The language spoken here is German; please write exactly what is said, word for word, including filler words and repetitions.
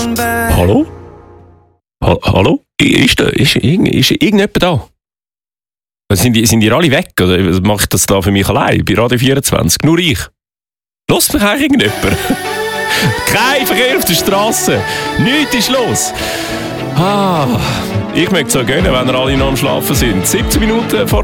Hallo? Ha Hallo? Ist, da, ist, ist, ist irgendjemand da? Sind die, sind die alle weg? Oder mache ich das da für mich allein? Bei Radio vierundzwanzig? Nur ich? Hört mich eigentlich irgendjemand? Kein Verkehr auf der Straße. Nichts ist los. Ah, ich möchte es so gönnen, wenn ihr alle noch am Schlafen sind. siebzehn Minuten vor